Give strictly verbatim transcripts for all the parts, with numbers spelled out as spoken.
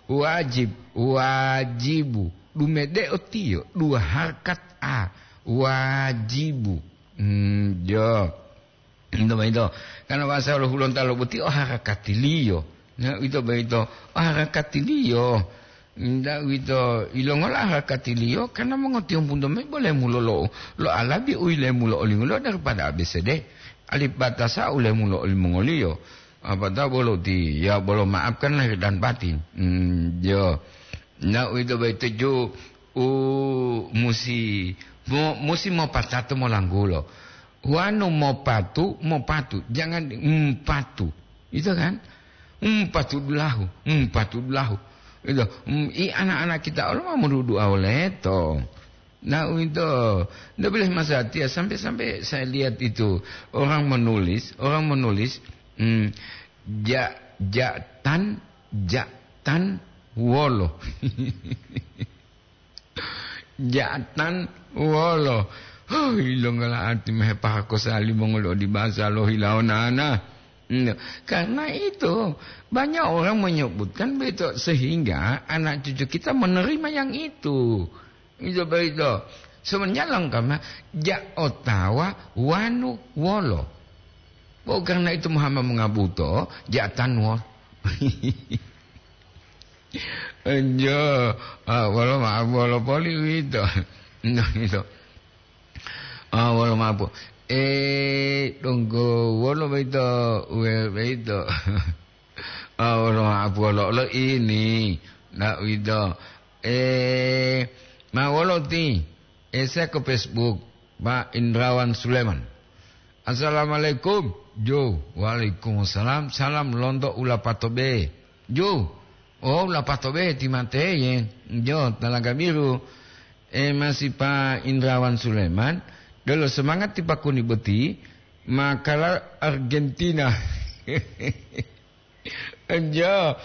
wajib, wajibu. Dumede otio, dua harkat a, wajibu. Hmm, jo. Itu itu. Karena bahasa Allah ulun talo buti oh harakatiliyo. Nah itu begitu. Oh harakatiliyo. Ndak itu ilong olah harakatiliyo karena mengerti pun dome boleh mulo lo. Lo alabi uile mulo oli mulo daripada A B C D. Alif batasa ule mulo oli mongoliyo. Apa tahu bolo di ya bolo maafkan lahir dan batin. Hmm, jo. Nah itu begitu jo. Uh, musi mo, musi mau patatu mau langgulo. Wanu mau patu, mau patu, jangan empatu, itu kan? Empatu belahu, empatu belahu, itu. I anak-anak kita Allah mau menuduh oleh to. Nah itu, tidak boleh masa hati sampai-sampai saya lihat itu orang menulis, orang menulis, hmm, ja, jatan, jatan, wolo, jatan, wolo. Oh, ilong ala ati mahepah ko sa limongulo di bahasa lo hilaw na na. Karena itu banyak orang menyebutkan begitu sehingga anak cucu kita menerima yang itu. Itu begitu. Sebenarnya lengkap ja otawa wanu wolo. Oh, karena itu Muhammad mengabuto jatan wol. Enjo, ah wolo maaf wolo poli itu. Nah itu. Ah, wala mapo. Eh, tunggu, wala beito, well beito. Ah, wala mapo, wala ini, nak beito. Eh, ma wala ti. Eh, saya ke Facebook, Pak Indrawan Sulaiman. Assalamualaikum, Jo. Waalaikumsalam. Salam londo ula patobe. Jo. Oh, ula patobe timate ye. Jo, Talaga Biru. Eh, masih Pak Indrawan Sulaiman. Dulu semangat tiba kuni beti makalah Argentina. Aja.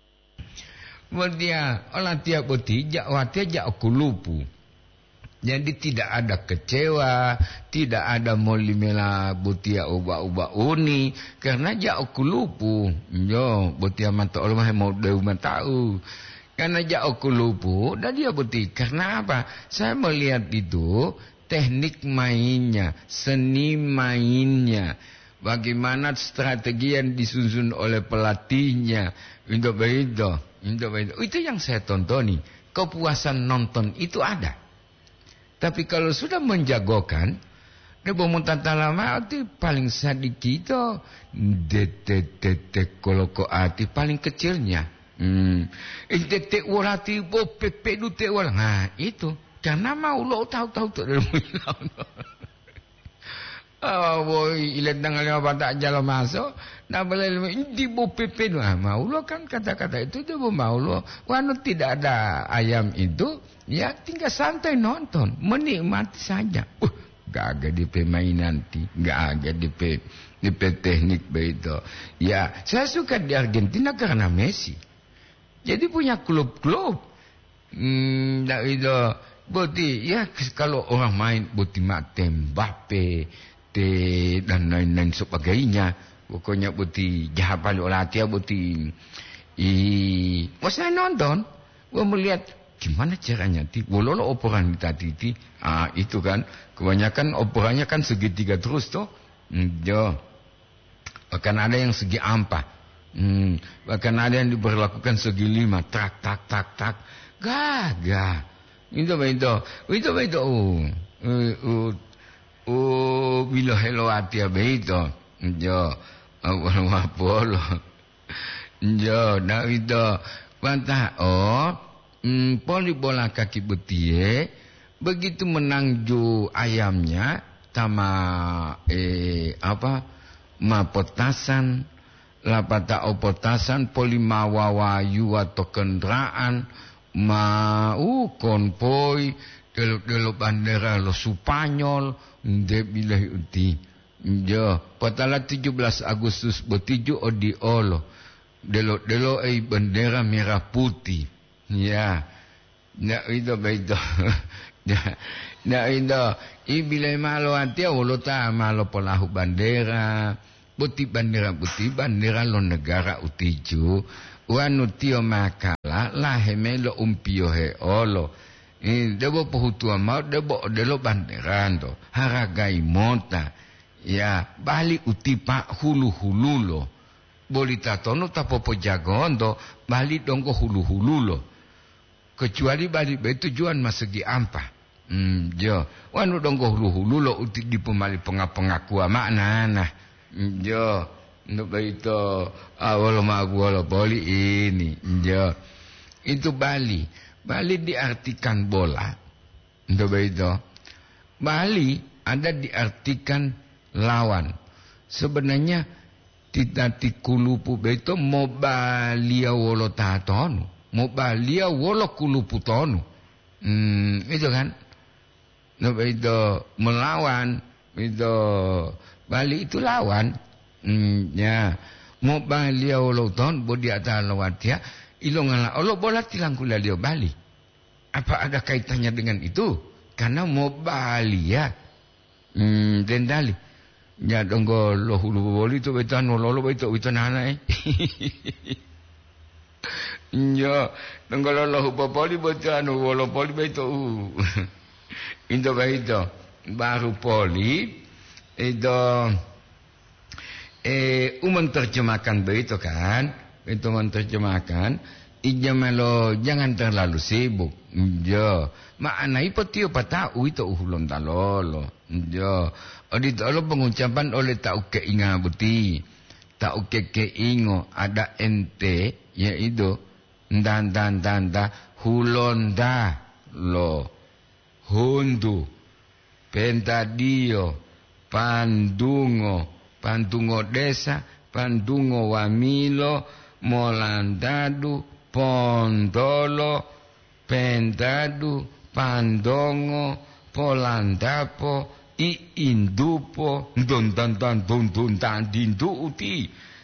Dia olah tiap beti jak wati jak aku lupu. Jadi tidak ada kecewa, tidak ada molimela butia uba-uba uni karena jak aku lupu. Jo, butia mata Allah mau deum tahu. Karena jak aku lupu dan dia beti. Karena apa? Saya melihat itu teknik mainnya, seni mainnya, bagaimana strategi yang disusun oleh pelatihnya, itu begitu, itu begitu. Itu yang saya tonton nih, kepuasan nonton itu ada. Tapi kalau sudah menjagokan, dia bermutan lama itu paling sedikit, detek koloko hati paling kecilnya, hmm, detek walati bo pepe dute wal, nah itu. Karena mau lo tahu-tahu tu dalam hilang. Oh boy, ilet dengan lima batak jalan masuk. Nak boleh di bu pepe tu. Mau lo kan kata-kata itu dia mau lo. Kalau tidak ada ayam itu, ya tinggal santai nonton, menikmati saja. Uh, gak ada di pemain nanti, gak ada di pe di pe teknik begitu. Ya, saya suka di Argentina karena Messi. Jadi punya klub-klub. Hmm, tak itu. Boti ya kalau orang main boti mate Mbappe te dan lain-lain sebagainya pokoknya boti jahat paling latih boti i mau saya nonton gua melihat gimana caranya ti wololo operan tadi ti ah itu kan kebanyakan operannya kan segitiga terus tuh hmm, jo bahkan ada yang segi empat hmm, bahkan ada yang diberlakukan segi lima tak tak tak tak gagah. Itu begitu, itu begitu. Oh, oh, oh, bila hello hati begitu, jo, awal wapolo, jo, dah itu, bantah oh, hmm, poli bola kaki betie, begitu menangju ayamnya, tama eh apa, ma potasan, lapata opotasan, poli mawawayu atau kendaraan. Mau konvoy delo bandera lo Spanyol de bilah uti jo patala tujuh belas Agustus bertujuh odi olo delo delo ai bendera merah putih ya na itu begitu ya na itu i bila malo atia ulo ta malo polahu bandera putih bandera putih bandera lo negara utiju wanu tio makala lahemelo umpio he olo eh debo pohutua mau debo delo banderando haragai monta ya bali utipa hulu hululo bolita tono tapopo jagondo bali dongko hulu hululo kecuali bali betujuan masegi ampa hmm jo wanu dongko hulu hululo uti di pemali pengapengakua makna nah jo no baito awal magwala boli ini jo itu Bali Bali diartikan bola ndo baito Bali ada diartikan lawan sebenarnya titati kulupu baito mobalia wolo tatonu mobalia wolo kulupu tonu hmm itu kan ndo baito melawan itu Bali itu lawan. Hmm, ya, mau Bali awal tahun bodi ada lawatia, ilongan Allah bola tilang kula dia Bali. Apa ada kaitannya dengan itu? Karena mau Bali ya, hmm, dendali. Ya donggo lo hulu boli tu betul lo lo betul betul nana eh. Ya donggo lo lo hulu boli betul anu lo boli betul. Itu betul baru poli itu. Eh, umum terjemahkan begitu kan, itu menerjemahkan, ijamelo jangan terlalu sibuk, jo. Makna ipo tio patau itu uhulon talolo, jo. Odi tolo pengucapan oleh tak uke inga buti, tak uke ke ingo ada ente, yaitu dan dan dan da hulonda lo, hundu, pentadio, pandungo. Pandungo desa, pandungo wamilo, molandadu, pondolo, pendadu, pandongo, polandapo, i indupo, don dan dan don don dan dindu uti,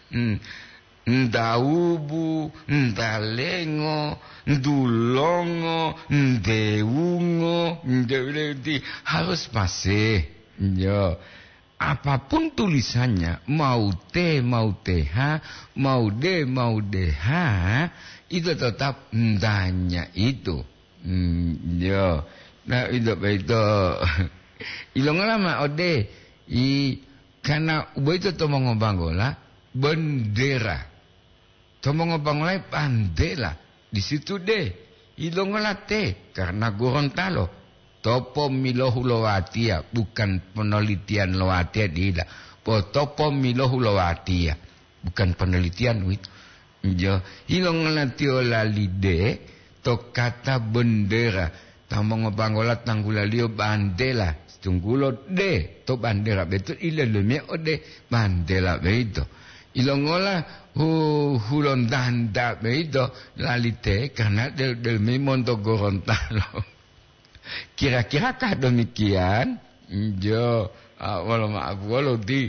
ndaubu, ndalengo, ndulongo, ndeungo, ndeuti harus masih, yo. Apapun tulisannya, mau T, mau T H, mau D, mau D H, itu tetap ndanya itu. Hmm, yo. Nah, itu itu. Ilong lama ode i karena itu tomongo banggola bendera. Tomongo banggola bandela. Di situ D. Ilong T karena Gorontalo. Topo milohu lowatia bukan penelitian lowatia tidak. Po topo milohu lowatia bukan penelitian itu. Jo hilong latio lalide to kata bendera tamong bangolat tanggulalio bandela tunggulo de to bandera betul ile lemia ode bandela beito. Ilongola hu hulon danda beito lalite karena del del memonto Gorontalo. Kira-kirakah demikian? Jo, awal maaf walau di,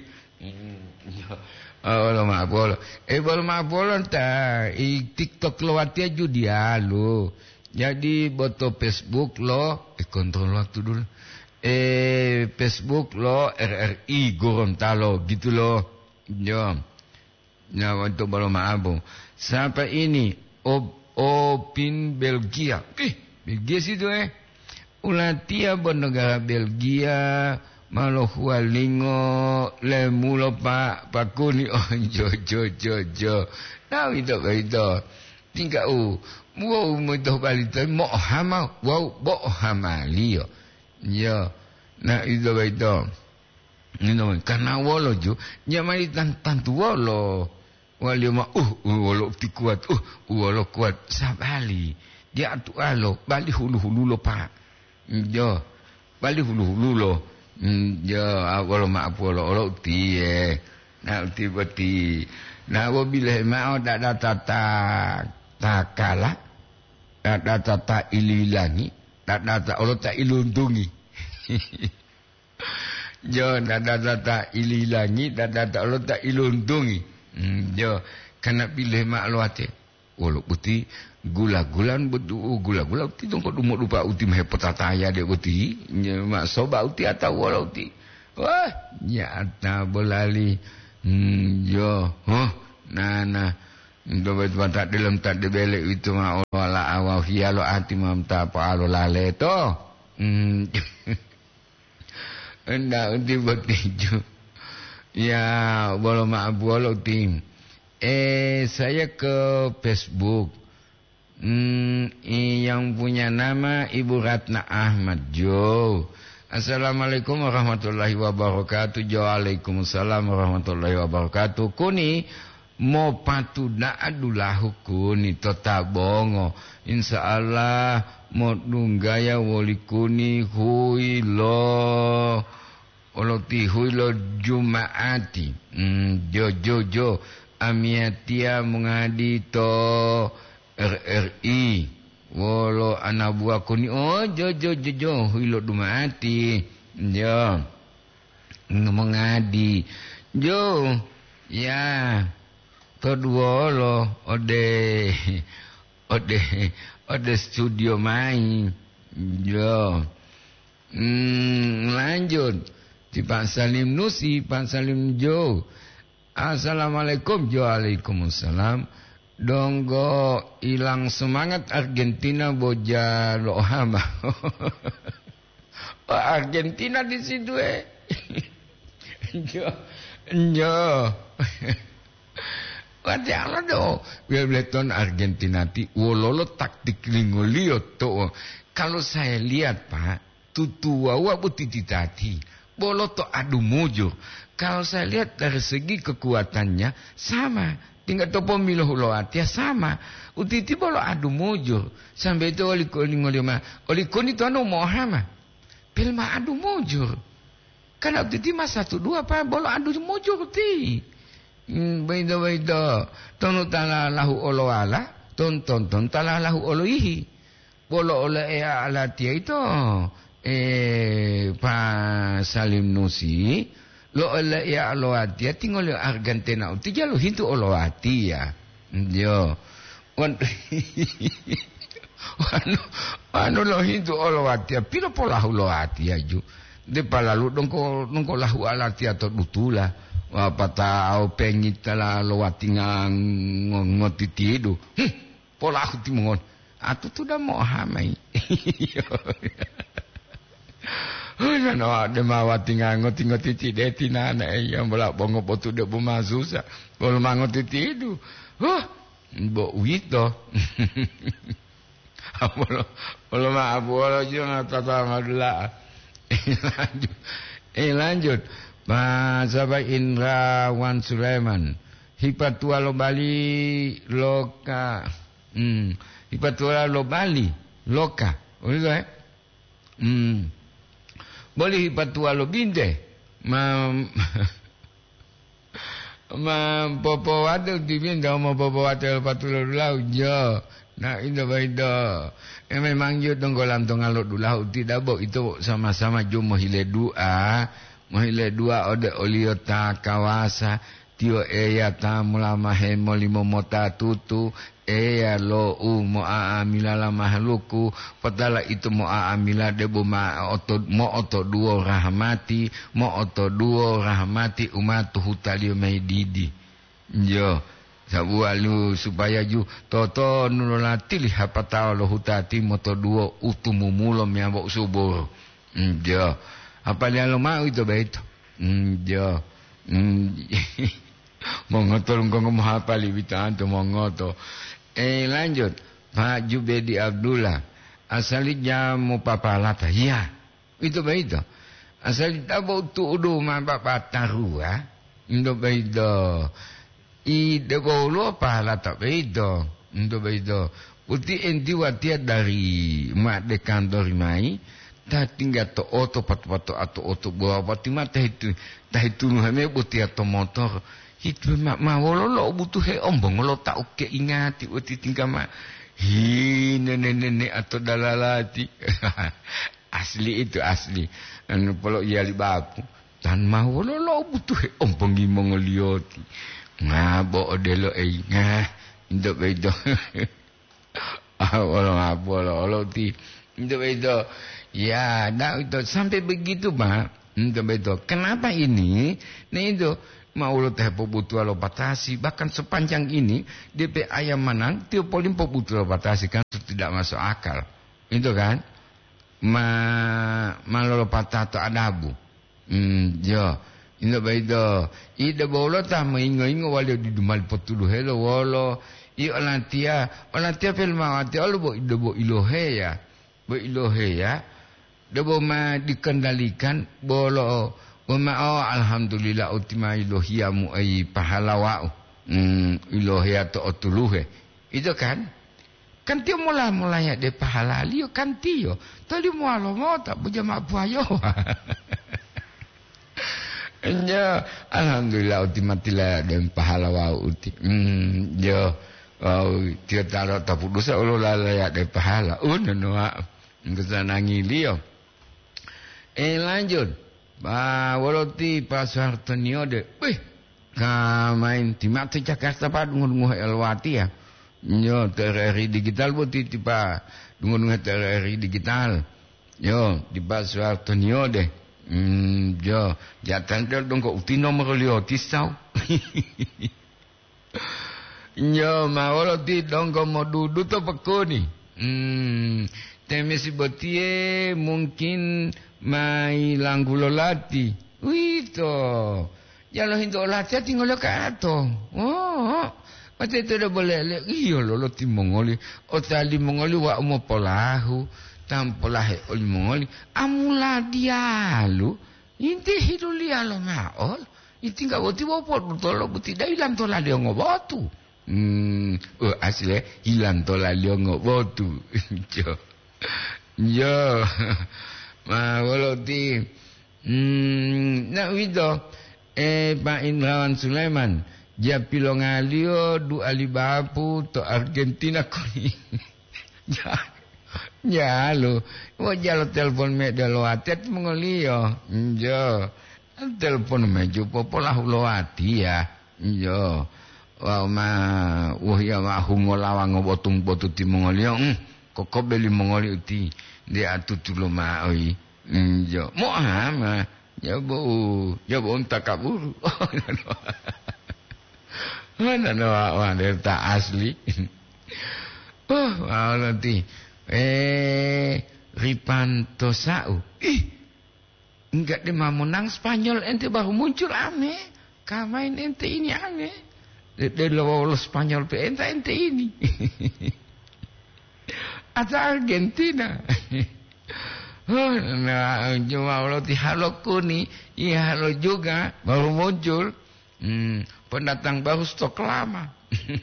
awal maaf walau. Eh awal maaf walau ta, i TikTok lo watia judia lo. Jadi boto Facebook lo, eh kontrol waktu dulu. Eh Facebook lo R R I Gorontalo gitu lo. Jo, ya untuk walau maaf. Sampai ini op opin Belgia. Eh Belgia situ eh. Ulatia bernegara Belgia malu hualingo le mulo pa pakuni oh jo jo jo jo nah itu itu tinggal u mau mau balik tu mau hama wow bo hama lio yo nah itu itu ini karena wolo ju nyamai tan tantu wolo wali ma uh wolo tikuat uh wolo kuat sabali dia tu alo bali hulu hulu lo pa jo bali hulu hulu lo jo awal ma apolo lo ti eh na ti beti na wo bila ma da da tata takala da da tata ililangi da da ta olo ta ilundungi jo da da tata ililangi da da ta olo ta ilundungi jo kana bila ma lo ate olo putih gula-gulan betu gula-gula uti dong kok dumuk lupa uti mah petataya dia uti mak soba uti atau wala uti wah nyata bolali hmm yo huh nah nah Ndo bet tak dalam tak dibelek itu ma wala awa hialo ati mam ta pa alo lale to. Hmm. Enda uti betinju. Ya, bolo ma bolo tim. Eh saya ke Facebook. Hmm, yang punya nama Ibu Ratna Ahmad Jo. Assalamualaikum warahmatullahi wabarakatuh. Waalaikumsalam warahmatullahi wabarakatuh. Kuni mo patuna adulahu kuni tota bongo. Insyaallah mo dunggaya wali kuni hui lo oloti hui lo jumaati. Hmm, jo jo jo amiatia mengadi to R R I wolo anak buah kuni oh jo jo jo jo hui lo jumaati jo mengadi jo ya kedua lo ode ode ode studio main yo hmm, lanjut di Pak Salim Nusi Pak Salim Jo. Assalamualaikum. Waalaikumsalam. Donggo hilang semangat Argentina boja lohama. Oh, Argentina di situ eh jo jo Wadiala do, Wimbledon Argentina ti, wololo taktik lingolio to. Kalau saya lihat Pak, tutua wabu titi tati, bolo to adu mujur. Kalau saya lihat dari segi kekuatannya sama, tinggal to pemilu loatia sama. Utiti bolo adu mujur, sampai itu oli koni ngolio ma, oli koni to anu mohama, pilma adu mujur. Karena utiti mas satu dua Pak, bolo adu mujur ti. Hmm, beda beda. Tonu tala lahu olo ala, ton ton ton tala lahu olo ihi. Bolo ole ea ala tia itu. Eh, Pak Salim Nusi, lo ole ea alo atia, tinggal lo Argentina. Tiga lo hintu olo atia. Yo, wan, wanu, wanu lo hintu olo atia. Pilo pola lo atia ju. De palalu dongko dongko lahu ala tia to dutula. Apa tahu pengit lah lo watinga ngoti tidu. Hm, pola aku timongon. Atu tu dah mau hamai. Udah no ada mau watinga ngoti ngoti tidu tina na yang belak bongo potu de bumasusa. Bolo mangoti tidu. Huh, bo wito. Bolo bolo ma bolo jangan tata madula. Lanjut. Eh lanjut. Pak Sahabat Indra Wan Sulaiman Hipatua lo Bali Loka hmm. Hipatua lo Bali Loka boleh eh? hmm. Boleh Hipatua lo Binde Mam Mam Popo Wadu di Binda Mau Popo Wadu Patula Dulau Jo Nah itu beda eh, memang yo tonggolan tongalok dulau tidak bo itu sama-sama jumo hile dua Mohile dua ode oliota kawasa tio eya tamulama hemo limo mota tutu eya lo u mo aamila la mahluku padala itu mo aamila debo ma oto mo oto duo rahmati mo oto duo rahmati umatu hutalio meididi jo sabu alu supaya ju toto nulolati liha patao lo hutati moto duo utumumulo miambok subur jo apa dia lo mau itu baik hmm jo hmm mongotol ngomong apa libitan tu mongoto eh lanjut Pak Jubedi Abdullah asali jamu papalata ya itu baik itu asali tabo tu udu ma papa tarua indo baik itu i de golo palata baik itu indo baik itu putih enti watia dari mak de kantor mai ta tinggal to oto patu-patu atau oto bawa pati mata itu ta itu hame buti atau motor itu mak mawolo lo butuh he ombong lo tak oke ingati uti tinggal mak hi nenek-nenek atau dalalati asli itu asli anu polo iya libaku tan mawolo lo butuh he ombong gimong lioti ngabo odelo eh ngah indok bedo ah wolo ngabo lo ti indok bedo. Ya, nah itu sampai begitu Pak. Itu betul. Kenapa ini? Nah itu Maulo teh po butuh lo batasi. Bahkan sepanjang ini D P ayam manang tio polim po butuh lo batasi kan tidak masuk akal. Itu kan? Ma malolo patato adabu. Hmm, yo. Inda baido. Ida bolo ta maingo-ingo wali di dumal potulu helo wolo. I olantia, olantia pel mawati olo bo ido bo ilohe ya. Bo ilohe ya. Debo ma dikendalikan bolo Uma oh alhamdulillah utima ilohiamu ai pahalawau. Hmm, ilohia to otuluhe. Itu kan? Kan tio mula mulanya de pahala liyo kan tio. Tadi mualo mo tak bujama buayo. Nya alhamdulillah utima tila de pahalawau uti. Hmm, yo oh tio taro tapu dosa ulo lalaya de pahala. Uno noa. Ngesanangi liyo. Eh lanjut. Ba woloti pasarto niode. Wih, kamain timati Jakarta pa dungun-dungun elwati ya. Yo T R R I digital buti tipa dungun-dungun T R R I digital. Yo di pasarto niode. Hmm, yo jatan del dong ko utino merlio tisau. Yo ma woloti dong ko modudu to pekoni. Hmm, temesi botie mungkin mai langgulolati. Wito. Jalo hinto lati tinggal kato. Oh. Mata itu dah boleh. Iyo lo lo ti mongoli. O tali mongoli wa umo polahu. Tampolahe oli mongoli. Amula dialu. Inti hiduli alo maol. Inti enggak boti wopot butolo buti dah hilang tola dia ngobotu. Hmm. Oh asli hilang tola dia ngobotu. Jo. Jo. Ma woloti hmm nak wido eh Pak Indrawan Sulaiman dia pilongalio du alibapu to Argentina koni ya ya lo wo jalo telepon me dalo atet mengolio jo telepon me jupo pola hulowati ya jo wa ma wo ya wa humolawang botung botu ti mengolio kok beli mengolio ti dia tutulo ma oi jo mo ama ya bo ya bo unta kaburu mana no wa ta asli oh wa nanti eh Ripanto Sau ih enggak dia mamunang Spanyol ente baru muncul ame kamain ente ini ame de lo Spanyol pe ente ente ini atau Argentina. Oh, nah, cuma kalau di halo kuni, iya halo juga baru muncul. Hmm, pendatang baru stok lama.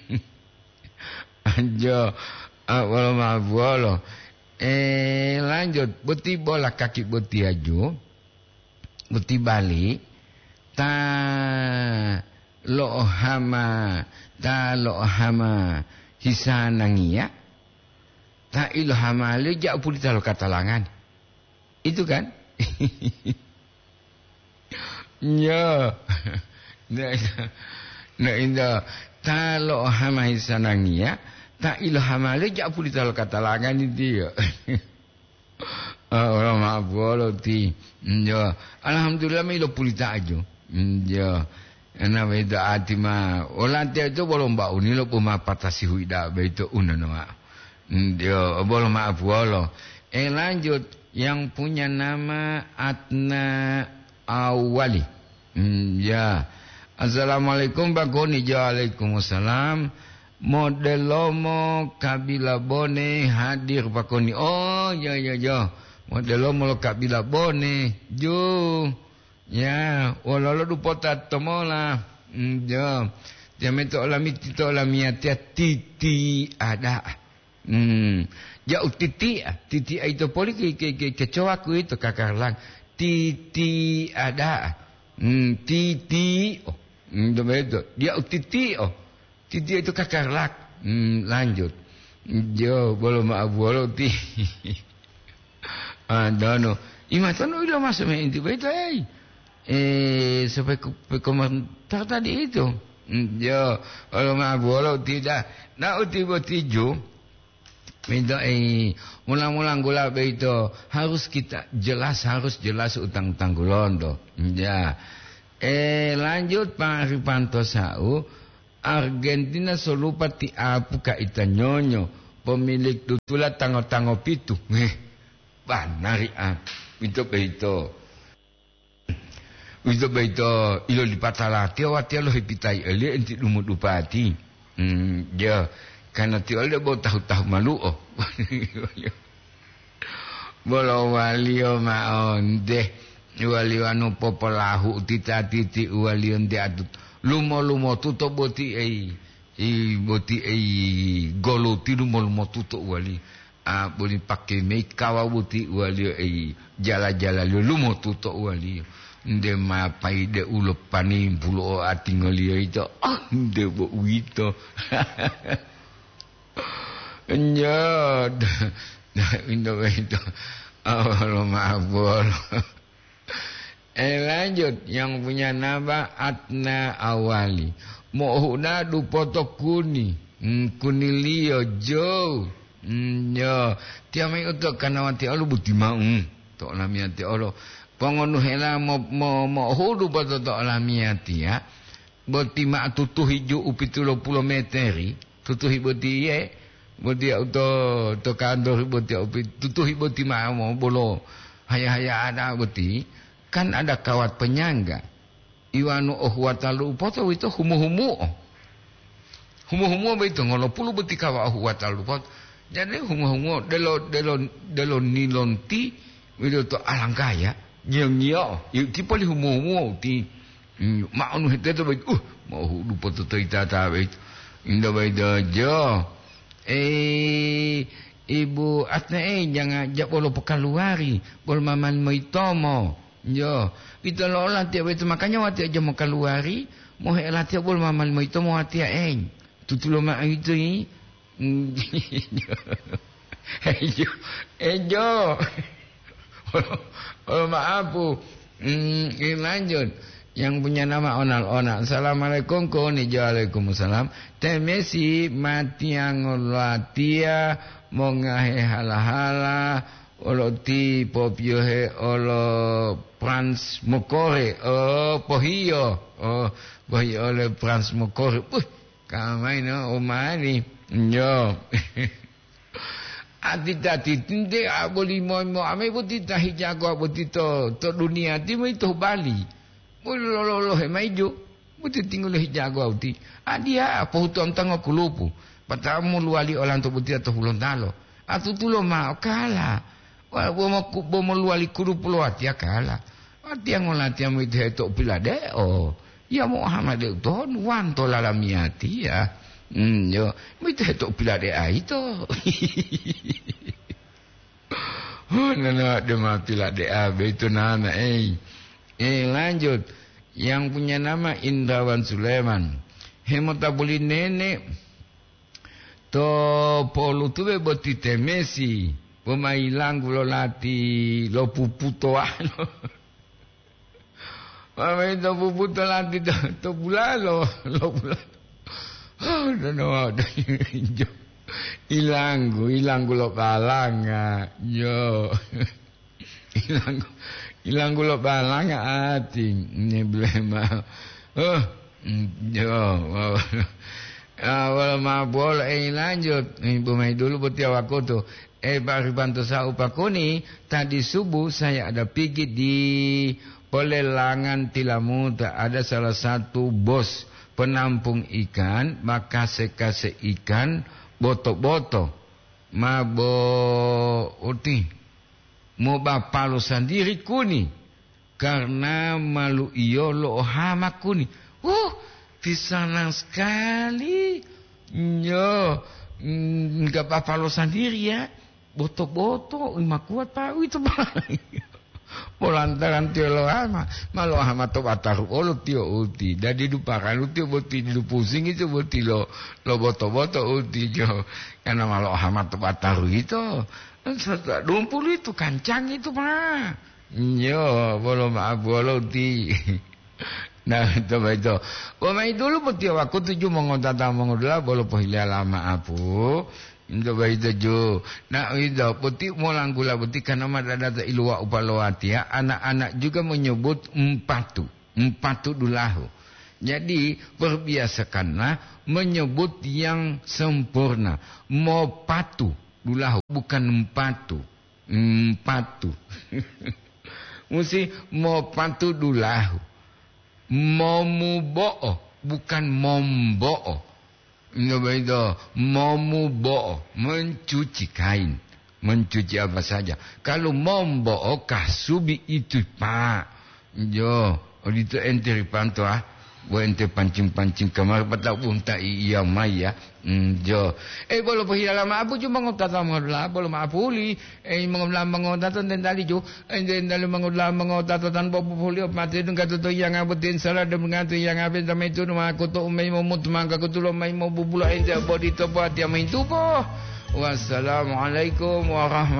Anjo, awal mabolo. Eh, lanjut, buti bola kaki buti aju, buti balik, ta lo hama, ta lo hama hisanangia. Ta ilhama le jak pulita lo katalangan. Itu kan? Ya. Nah, nah inda ta lo hama hisanangia, ta ilhama le jak pulita lo katalangan itu ya. Orang maaf bolo ti. Ya. Alhamdulillah me lo pulita aja. Ya. Ana beda atima. Olante itu bolong ba uni lo puma patasi huida beito unanoa. Dia boleh maaf wala. Eh lanjut yang punya nama Atna Awali. Hmm, ya. Assalamualaikum Pak Goni. Waalaikumsalam. Modelomo Kabila Bone hadir Pak Goni. Oh ya ya ya. Modelomo Kabila Bone. Jo. Ya. Walalo dupota tomola. Hmm, ya. Jameto alami tito alamiatia titi ada. Hmm, jauh titi, titi itu poli ke ke ke kecoa ku itu kakarlang, titi ada, hmm, titi, oh, hmm, itu dia titi, oh, titi itu kakarlang, hmm, lanjut, jo boleh maaf boleh ti, ah, dono, imatan udah masuk main itu itu, eh, eh, sampai ke komentar tadi itu, hmm, jo boleh maaf boleh tidak, nak uti botijo. Minta eh ulang-ulang gula beito harus kita jelas harus jelas utang-utang gulondo. Ya. Eh lanjut Pak Ripanto Sau, Argentina solupa ti apu ka itanyonyo, pemilik tutula tango-tango pitu. Eh, banari ap, itu beito. Itu beito, ilo lipatalati awati alo hipitai ele enti lumut upati. Hmm, ya, karena ti ole bo tahu-tahu malu oh. Bolo walio maon deh. Walio anu popolahu tita titi walio ndi atut lumo lumo tuto boti ei i boti ei golo ti lumo lumo tuto wali a boli pakai mekawa boti walio ei jala jala lumo tuto wali nde ma paide ulo pani bulo atingolio itu ah nde bo wito nyod nah indo itu Allah maafol. Eh lanjut yang punya nama Atna Awali. Mohuna dupoto kuni. Hmm, kuni liyo jo. Hmm, yo. Tiamai utuk kanawati Allah buti mau. Tok lamiati Allah. Pangonu hela mo mo mo hudu poto tok lamiati ya. Buti ma tutu hiju upitulo pulo meteri. Tutu hibuti ye. Buti auto to kandor buti upit tutu hibuti ma mo bolo. Haya-haya ada buti. Kan ada kawat penyangga. Iwanu ohwatalu poto itu humu-humu. Humu-humu itu ngolo pulu beti kawa ohwatalu pot. Jadi humu-humu delo delo delo nilonti itu to alangkaya. Nyong-nyong. Itu poli humu-humu ti. Maunu hete to bait. Uh, mau hudu poto to itata bait. Indah bait jo. Eh Ibu Atna eh jangan jak bolo pekaluari. Bol maman moitomo. Yo, kita lo latih itu makanya wati aja mau keluari, mau latih bol mamal mau itu mau latih eng, tutu lo mak itu ni, ejo, ejo, oh maaf bu, hmm, lanjut, yang punya nama onal-onal, assalamualaikum koni, waalaikumsalam, temesi mati yang latih mau ngahe hala-hala. Olo ti popiohe olo Frans Mokore oh pohio oh pohio ole Frans Mokore uh kamai no omani yo atita tinde aboli mo mo ame boti tahi jago boti to to dunia ti mo itu Bali bolo lo lo he maijo boti tinggal he jago uti adia po tontang kulupu patamu luali olan to boti to hulontalo atu tulo ma kala wah, bomo bomo luali kudu pulau atia kala. Atia ngolatia itu itu pilade oh. Ya Muhammad itu wan to lalamiati ya. Hmm yo, itu itu pilade itu. Oh nana ada mah pilade abe itu nana eh. Eh lanjut yang punya nama Indrawan Sulaiman. Hemotabuli nenek to polu tuwe boti temesi. Pemailang gulo lati lo puputo ano. Pamai to puputo lati to, to bulalo lo bulalo. Oh no no ilanggu ilanggu lo kalanga yo. Ilanggu ilanggu lo kalanga ating ni blema. Oh yo. Awal mabol eh lanjut. Ibu mai dulu buat aku tuh. Eh Pak Ripanto Sau Pakuni, tadi subuh saya ada pergi di Pelelangan Tilamuta. Ada salah satu bos penampung ikan, maka sekase ikan boto-boto. Mabo uti. Mau bapalo sendiri kuni. Karena malu iyo lo hama kuni. Uh, senang sekali. Yo, enggak bapalo sendiri ya. Boto-boto, ima kuat pak, itu pak. Polantaran tio lo ama, malo ama to bataru, olo tio uti. Dari dupakan uti, boti di pusing itu boti lo lo boto-boto uti jo. Karena malo ama to bataru itu, dumpul itu kancang itu pak. Yo, bolo maaf bolo uti. Nah itu itu. Wamai dulu boti aku tuju mengodata mengodala bolo pohila lama apu. Indo baita jo na ida putih molang gula putih karena madada ilua upaloatia anak-anak juga menyebut empatu Patu dulahu. Jadi perbiasakanlah menyebut yang sempurna. Mo patu dulahu, bukan empatu. Empatu. Mesti mo patu dulahu. Momubo'o, bukan mombo'o. Ini beda. Momubo'o, mencuci kain. Mencuci apa saja. Kalau mombo'o kasubi itu pak. Jo, itu ente ripanto ah. Buat ente pancing-pancing kamar patah unta iya maya. Jo. Eh boleh pergi dalam apa cuma ngotata mengolah, boleh maafuli. Eh mengolah mengotata dan tadi jo. Eh dalam mengolah mengotata tanpa pulih mati dengan tu yang abutin salah dan mengatu yang abis sama itu nama aku tu umai momut mangga aku tu umai mau bubula ente body tu buat dia main tu po. Wassalamualaikum warahmatullahi